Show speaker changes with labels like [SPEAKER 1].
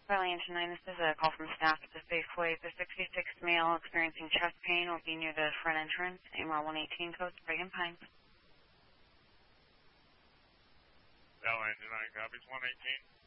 [SPEAKER 1] Valley Engine 9, this is a call from staff at the Safeway. The 66th male experiencing chest pain will be near the front entrance, AMR 118 code, Sprague and Pines.
[SPEAKER 2] Valley Engine 9 copies 118.